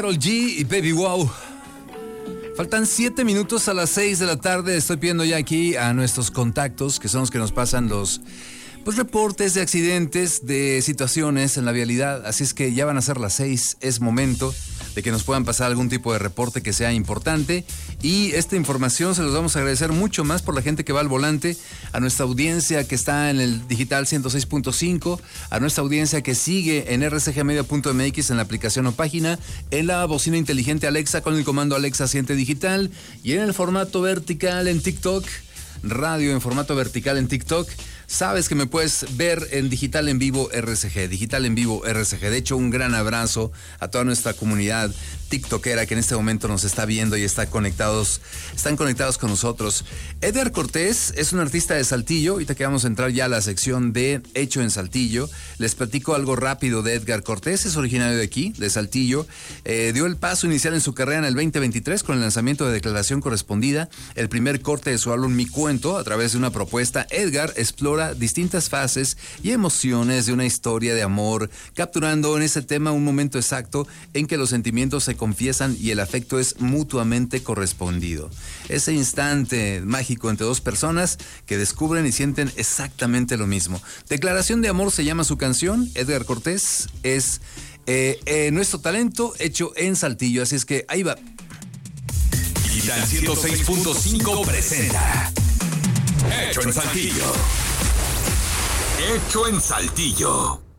Karol G y Baby Wow. Faltan 7 minutos a las 6 de la tarde. Estoy pidiendo ya aquí a nuestros contactos, que son los que nos pasan los reportes de accidentes, de situaciones en la vialidad. Así es que ya van a ser las 6. Es momento de que nos puedan pasar algún tipo de reporte que sea importante. Y esta información se los vamos a agradecer mucho más por la gente que va al volante, a nuestra audiencia que está en el digital 106.5, a nuestra audiencia que sigue en rcgmedia.mx en la aplicación o página, en la bocina inteligente Alexa con el comando Alexa Siente Digital y en el formato vertical en TikTok, radio en formato vertical en TikTok. Sabes que me puedes ver en Digital en Vivo RCG, Digital en Vivo RCG. De hecho, un gran abrazo a toda nuestra comunidad tiktokera que en este momento nos está viendo y están conectados con nosotros. Edgar Cortés es un artista de Saltillo. Ahorita que vamos a entrar ya a la sección de Hecho en Saltillo, les platico algo rápido de Edgar Cortés. Es originario de aquí, de Saltillo. Dio el paso inicial en su carrera en el 2023 con el lanzamiento de Declaración Correspondida, el primer corte de su álbum Mi Cuento. A través de una propuesta, Edgar explora distintas fases y emociones de una historia de amor, capturando en ese tema un momento exacto en que los sentimientos se confiesan y el afecto es mutuamente correspondido. Ese instante mágico entre dos personas que descubren y sienten exactamente lo mismo. Declaración de Amor se llama su canción. Edgar Cortés es nuestro talento hecho en Saltillo, así es que ahí va. Digital 106.5 presenta Hecho en Saltillo. Hecho en Saltillo.